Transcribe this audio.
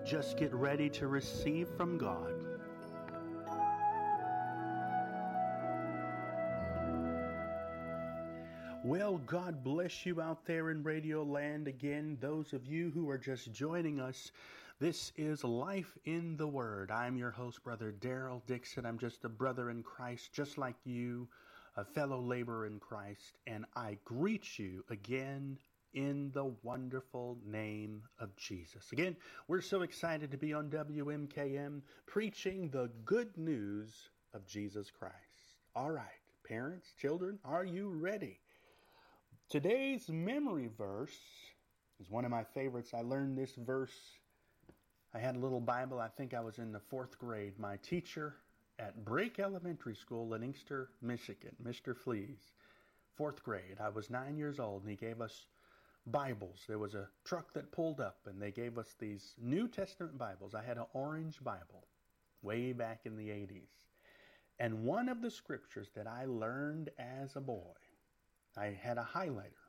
Just get ready to receive from God. Well, God bless you out there in Radio Land again. Those of you who are just joining us, this is Life in the Word. I'm your host, Brother Daryl Dixon. I'm just a brother in Christ, just like you, a fellow laborer in Christ, and I greet you again in the wonderful name of Jesus. Again, we're so excited to be on WMKM preaching the good news of Jesus Christ. All right, parents, children, are you ready? Today's memory verse is one of my favorites. I learned this verse. I had a little Bible. I think I was in the 4th grade. My teacher at Brake Elementary School in Inkster, Michigan, Mr. Fleas, 4th grade. I was 9 years old, and he gave us Bibles. There was a truck that pulled up, and they gave us these New Testament Bibles. I had an orange Bible way back in the 80s. And one of the scriptures that I learned as a boy, I had a highlighter